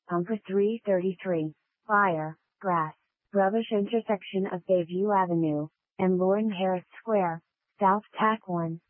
Bunker 333, Fire, Grass, Rubbish intersection of Bayview Avenue and Lauren Harris Square, South Tack 1.